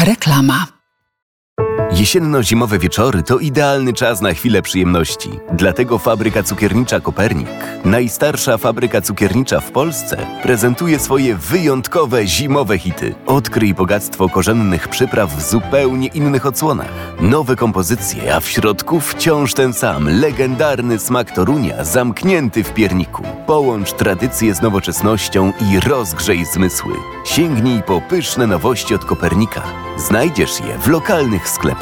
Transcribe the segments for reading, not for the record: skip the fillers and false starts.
Reklama. Jesienno-zimowe wieczory to idealny czas na chwilę przyjemności. Dlatego fabryka cukiernicza Kopernik, najstarsza fabryka cukiernicza w Polsce, prezentuje swoje wyjątkowe zimowe hity. Odkryj bogactwo korzennych przypraw w zupełnie innych odsłonach. Nowe kompozycje, a w środku wciąż ten sam, legendarny smak Torunia zamknięty w pierniku. Połącz tradycję z nowoczesnością i rozgrzej zmysły. Sięgnij po pyszne nowości od Kopernika. Znajdziesz je w lokalnych sklepach.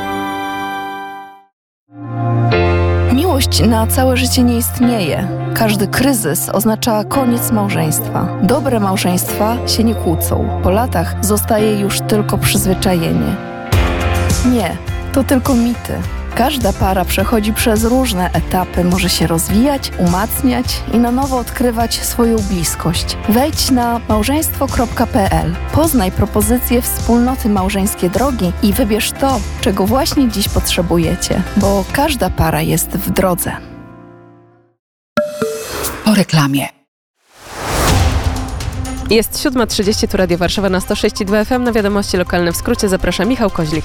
Miłość na całe życie nie istnieje. Każdy kryzys oznacza koniec małżeństwa. Dobre małżeństwa się nie kłócą. Po latach zostaje już tylko przyzwyczajenie. Nie, to tylko mity. Każda para przechodzi przez różne etapy, może się rozwijać, umacniać i na nowo odkrywać swoją bliskość. Wejdź na małżeństwo.pl, poznaj propozycje wspólnoty Małżeńskie Drogi i wybierz to, czego właśnie dziś potrzebujecie, bo każda para jest w drodze. Po reklamie. Jest 7:30, tu Radio Warszawa na 106,2 FM. Na wiadomości lokalne w skrócie zaprasza Michał Koźlik.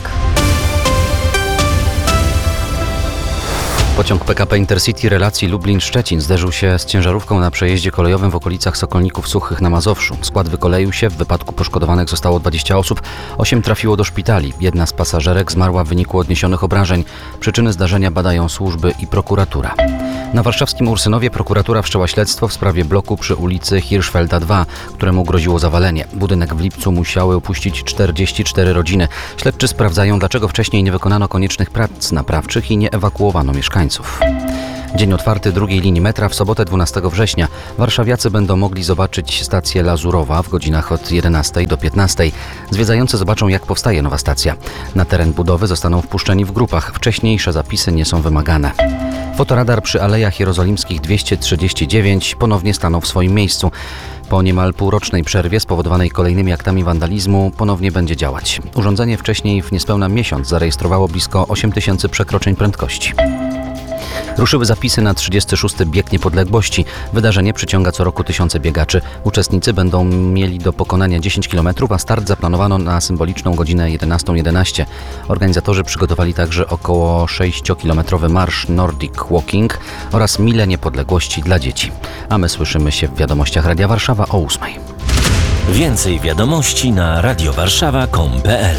Pociąg PKP Intercity relacji Lublin-Szczecin zderzył się z ciężarówką na przejeździe kolejowym w okolicach Sokolników Suchych na Mazowszu. Skład wykoleił się, w wypadku poszkodowanych zostało 20 osób, 8 trafiło do szpitali. Jedna z pasażerek zmarła w wyniku odniesionych obrażeń. Przyczyny zdarzenia badają służby i prokuratura. Na warszawskim Ursynowie prokuratura wszczęła śledztwo w sprawie bloku przy ulicy Hirschfelda 2, któremu groziło zawalenie. Budynek w lipcu musiały opuścić 44 rodziny. Śledczy sprawdzają, dlaczego wcześniej nie wykonano koniecznych prac naprawczych i nie ewakuowano mieszkańców. Dzień otwarty drugiej linii metra w sobotę 12 września. Warszawiacy będą mogli zobaczyć stację Lazurowa w godzinach od 11 do 15. Zwiedzający zobaczą, jak powstaje nowa stacja. Na teren budowy zostaną wpuszczeni w grupach. Wcześniejsze zapisy nie są wymagane. Fotoradar przy Alejach Jerozolimskich 239 ponownie stanął w swoim miejscu. Po niemal półrocznej przerwie spowodowanej kolejnymi aktami wandalizmu ponownie będzie działać. Urządzenie wcześniej w niespełna miesiąc zarejestrowało blisko 8 000 przekroczeń prędkości. Ruszyły zapisy na 36. Bieg Niepodległości. Wydarzenie przyciąga co roku tysiące biegaczy. Uczestnicy będą mieli do pokonania 10 km, a start zaplanowano na symboliczną godzinę 11:11. Organizatorzy przygotowali także około 6-kilometrowy marsz Nordic Walking oraz milę niepodległości dla dzieci. A my słyszymy się w wiadomościach Radia Warszawa o 8:00. Więcej wiadomości na radiowarszawa.com.pl.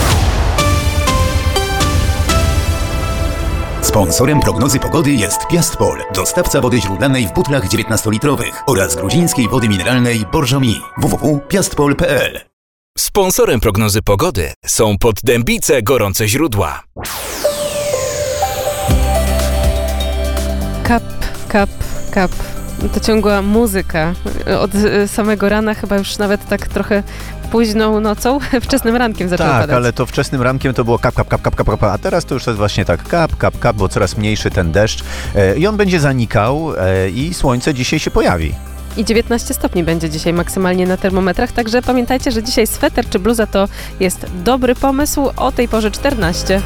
Sponsorem prognozy pogody jest Piastpol, dostawca wody źródlanej w butlach 19-litrowych oraz gruzińskiej wody mineralnej Borżomi. www.piastpol.pl. Sponsorem prognozy pogody są Poddębice Gorące Źródła. Kap, kap, kap. To ciągła muzyka. Od samego rana, chyba już nawet tak trochę późną nocą, wczesnym rankiem zaczęło padać. Tak, ale to wczesnym rankiem to było kap, kap, kap, kap, kap, kap, a teraz to już jest właśnie tak kap, kap, kap, bo coraz mniejszy ten deszcz i on będzie zanikał i słońce dzisiaj się pojawi. I 19 stopni będzie dzisiaj maksymalnie na termometrach, także pamiętajcie, że dzisiaj sweter czy bluza to jest dobry pomysł, o tej porze 14.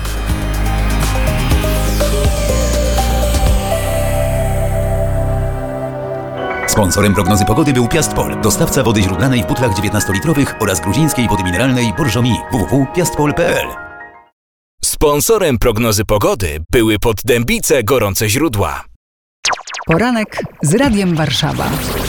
Sponsorem prognozy pogody był Piastpol, dostawca wody źródlanej w butlach 19-litrowych oraz gruzińskiej wody mineralnej Borżomi. www.piastpol.pl. Sponsorem prognozy pogody były Poddębice Gorące Źródła. Poranek z Radiem Warszawa.